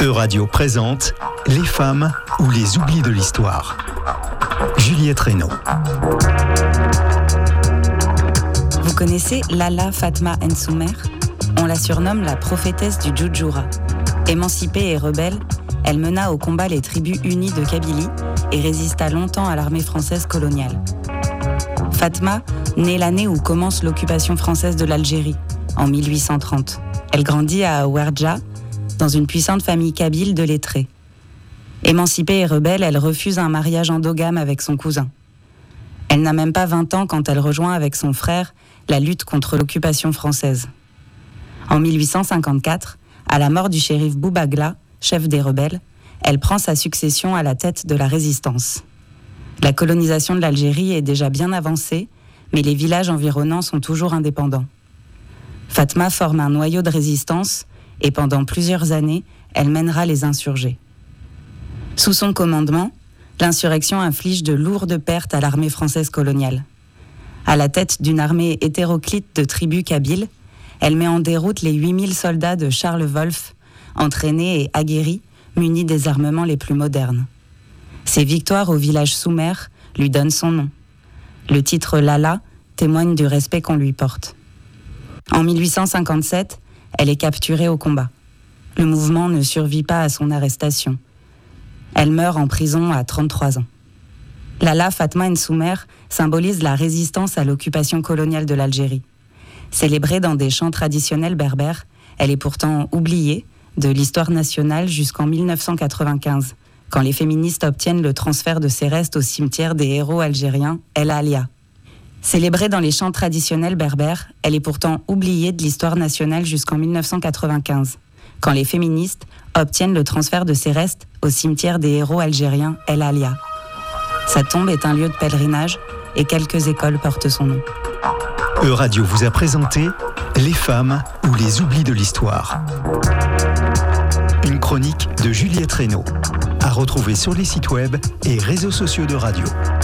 Euradio présente Les femmes ou les oublis de l'histoire. Juliette Reynaud. Vous connaissez Lala Fatma Nsoumer ? On la surnomme la prophétesse du Djoudjoura. Émancipée et rebelle, elle mena au combat les tribus unies de Kabylie et résista longtemps à l'armée française coloniale. Fatma naît l'année où commence l'occupation française de l'Algérie, en 1830. Elle grandit à Ouerdja, dans une puissante famille kabyle de lettrés. Émancipée et rebelle, elle refuse un mariage endogame avec son cousin. Elle n'a même pas 20 ans quand elle rejoint avec son frère la lutte contre l'occupation française. En 1854, à la mort du shérif Boubagla, chef des rebelles, elle prend sa succession à la tête de la résistance. La colonisation de l'Algérie est déjà bien avancée, mais les villages environnants sont toujours indépendants. Fatma forme un noyau de résistance et pendant plusieurs années, elle mènera les insurgés. Sous son commandement, l'insurrection inflige de lourdes pertes à l'armée française coloniale. À la tête d'une armée hétéroclite de tribus kabyles, elle met en déroute les 8000 soldats de Charles Wolff, entraînés et aguerris, munis des armements les plus modernes. Ses victoires au village Soumer lui donnent son nom. Le titre Lala témoigne du respect qu'on lui porte. En 1857, elle est capturée au combat. Le mouvement ne survit pas à son arrestation. Elle meurt en prison à 33 ans. Lala Fatma Nsoumer symbolise la résistance à l'occupation coloniale de l'Algérie. Célébrée dans des chants traditionnels berbères, elle est pourtant oubliée de l'histoire nationale jusqu'en 1995, quand les féministes obtiennent le transfert de ses restes au cimetière des héros algériens El Alia. Célébrée dans les chants traditionnels berbères, elle est pourtant oubliée de l'histoire nationale jusqu'en 1995, quand les féministes obtiennent le transfert de ses restes au cimetière des héros algériens El Alia. Sa tombe est un lieu de pèlerinage et quelques écoles portent son nom. Euradio vous a présenté Les femmes ou les oublis de l'histoire. Une chronique de Juliette Reynaud, à retrouver sur les sites web et réseaux sociaux de radio.